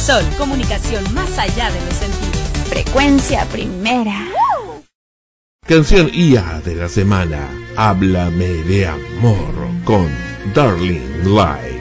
Sol, comunicación más allá de los sentidos. Frecuencia primera. Canción IA de la semana. Háblame de amor con Darling Light.